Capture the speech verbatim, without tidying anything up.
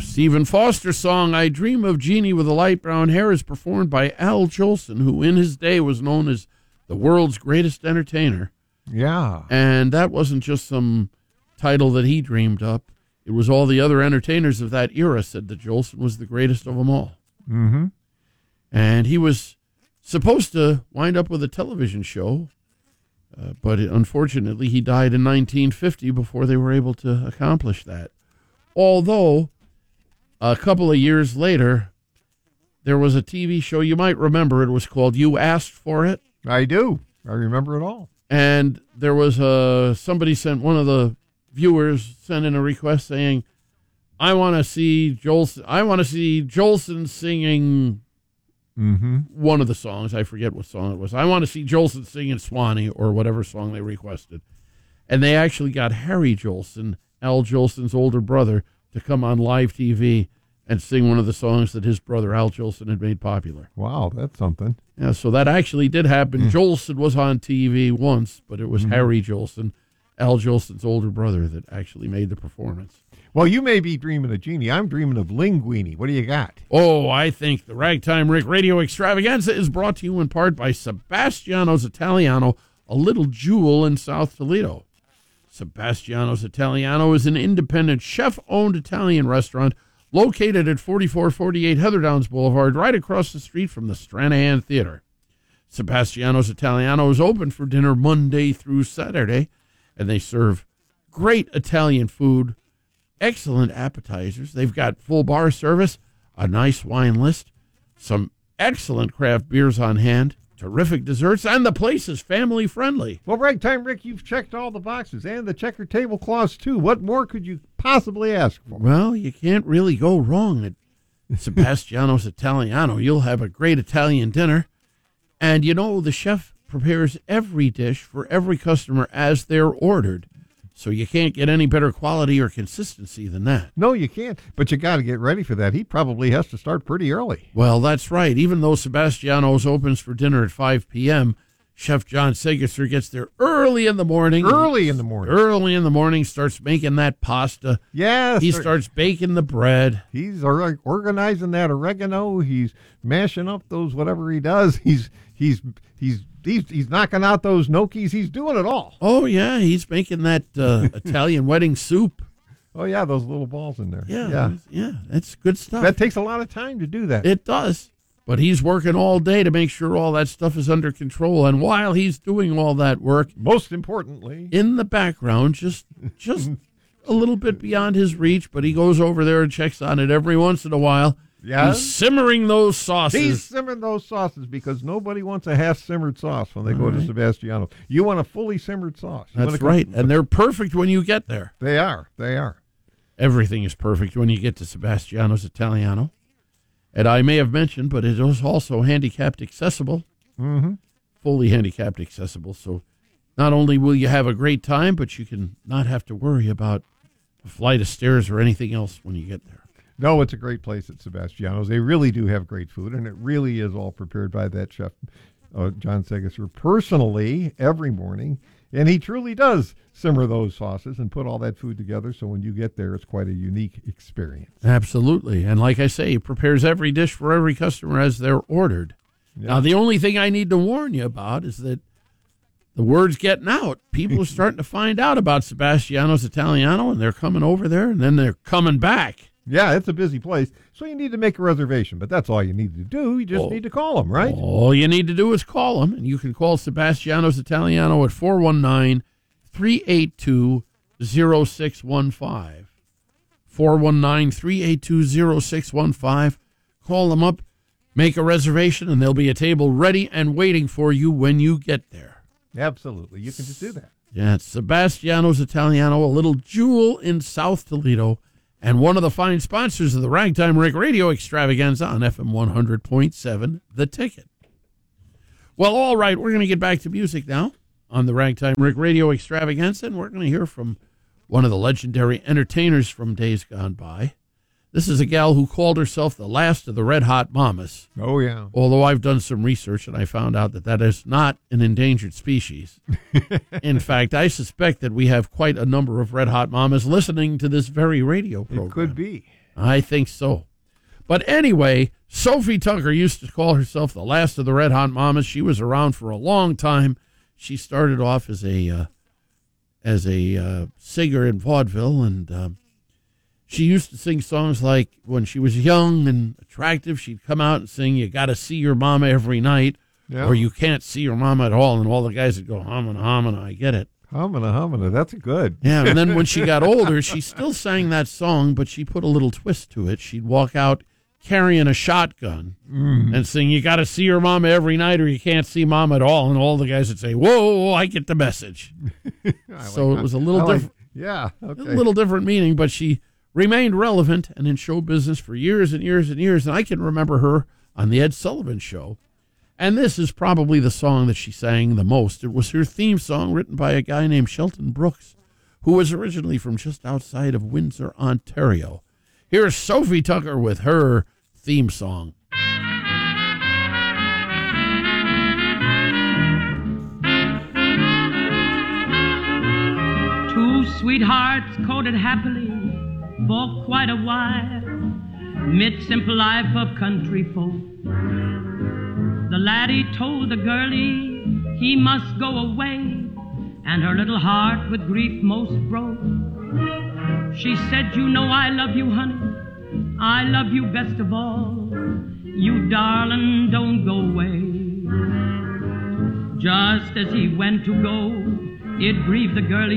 Stephen Foster's song, I Dream of Jeannie with the Light Brown Hair, is performed by Al Jolson, who in his day was known as the world's greatest entertainer. Yeah. And that wasn't just some title that he dreamed up. It was all the other entertainers of that era said that Jolson was the greatest of them all. Mm-hmm. And he was supposed to wind up with a television show, uh, but it, unfortunately he died in nineteen fifty before they were able to accomplish that. Although, a couple of years later, there was a T V show, you might remember, it was called You Asked For It. I do. I remember it all. And there was a, somebody sent, one of the viewers sent in a request saying, I want to see Jolson, I want to see Jolson singing mm-hmm. one of the songs. I forget what song it was. I want to see Jolson singing Swanee or whatever song they requested. And they actually got Harry Jolson, Al Jolson's older brother, to come on live T V and sing one of the songs that his brother Al Jolson had made popular. Wow, that's something. Yeah, so that actually did happen. Mm. Jolson was on T V once, but it was mm. Harry Jolson, Al Jolson's older brother, that actually made the performance. Well, you may be dreaming of Jeannie. I'm dreaming of Linguini. What do you got? Oh, I think the Ragtime Rick Radio Extravaganza is brought to you in part by Sebastiano's Italiano, a little jewel in South Toledo. Sebastiano's Italiano is an independent chef-owned Italian restaurant located at forty-four forty-eight Heatherdowns Boulevard, right across the street from the Stranahan Theater. Sebastiano's Italiano is open for dinner Monday through Saturday, and they serve great Italian food, excellent appetizers. They've got full bar service, a nice wine list, some excellent craft beers on hand, terrific desserts, and the place is family friendly. Well, Ragtime Rick, you've checked all the boxes and the checker tablecloths, too. What more could you possibly ask for? Well, you can't really go wrong at Sebastiano's Italiano. You'll have a great Italian dinner. And, you know, the chef prepares every dish for every customer as they're ordered. So you can't get any better quality or consistency than that. No, you can't. But you got to get ready for that. He probably has to start pretty early. Well, that's right. Even though Sebastiano's opens for dinner at five p.m., Chef John Segesser gets there early in the morning. Early in the morning. Early in the morning, starts making that pasta. Yes. He starts baking the bread. He's organizing that oregano. He's mashing up those whatever he does. He's he's he's he's he's knocking out those gnocchis. He's doing it all. Oh yeah, he's making that uh, Italian wedding soup. Oh yeah, those little balls in there. Yeah, yeah, yeah, that's good stuff. That takes a lot of time to do that. It does. But he's working all day to make sure all that stuff is under control. And while he's doing all that work, most importantly, in the background, just just a little bit beyond his reach, but he goes over there and checks on it every once in a while. Yeah, he's simmering those sauces. He's simmering those sauces because nobody wants a half-simmered sauce when they all go right. to Sebastiano's. You want a fully simmered sauce. You That's right, and they're perfect when you get there. They are. They are. Everything is perfect when you get to Sebastiano's Italiano. And I may have mentioned, but it is also handicapped accessible, mm-hmm. fully handicapped accessible. So not only will you have a great time, but you can not have to worry about a flight of stairs or anything else when you get there. No, it's a great place at Sebastiano's. They really do have great food, and it really is all prepared by that chef, uh, John Segesser, personally every morning. And he truly does simmer those sauces and put all that food together, so when you get there, it's quite a unique experience. Absolutely. And like I say, he prepares every dish for every customer as they're ordered. Yeah. Now, the only thing I need to warn you about is that the word's getting out. People are starting to find out about Sebastiano's Italiano, and they're coming over there, and then they're coming back. Yeah, it's a busy place, so you need to make a reservation, but that's all you need to do. You just oh, need to call them, right? All you need to do is call them, and you can call Sebastiano's Italiano at four one nine, three eight two, zero six one five. four one nine, three eight two, zero six one five. Call them up, make a reservation, and there'll be a table ready and waiting for you when you get there. Absolutely. You can just do that. Yeah, it's Sebastiano's Italiano, a little jewel in South Toledo, and one of the fine sponsors of the Ragtime Rick Radio Extravaganza on F M one hundred point seven, The Ticket. Well, all right, we're going to get back to music now on the Ragtime Rick Radio Extravaganza, and we're going to hear from one of the legendary entertainers from days gone by. This is a gal who called herself the last of the Red Hot Mamas. Oh, yeah. Although I've done some research, and I found out that that is not an endangered species. In fact, I suspect that we have quite a number of Red Hot Mamas listening to this very radio program. It could be. I think so. But anyway, Sophie Tucker used to call herself the last of the Red Hot Mamas. She was around for a long time. She started off as a uh, as a uh, singer in vaudeville, and uh, she used to sing songs like, when she was young and attractive, she'd come out and sing, "You Gotta See Your Mama Every Night," yeah. or "You Can't See Your Mama at All," and all the guys would go, "Homina, homina, I get it." Homina, homina, that's good. Yeah, and then when she got older, she still sang that song, but she put a little twist to it. She'd walk out carrying a shotgun mm. and sing, "You got to see your mama every night or you can't see mama at all." And all the guys would say, "Whoa, I get the message." So like it was a little like, different. Yeah, okay. A little different meaning, but she remained relevant and in show business for years and years and years. And I can remember her on the Ed Sullivan Show. And this is probably the song that she sang the most. It was her theme song written by a guy named Shelton Brooks, who was originally from just outside of Windsor, Ontario. Here's Sophie Tucker with her theme song. Two sweethearts courted happily for quite a while, mid simple life of country folk. The laddie told the girlie he must go away, and her little heart with grief most broke. She said, "You know I love you, honey, I love you best of all. You darling, don't go away." Just as he went to go, it grieved the girlie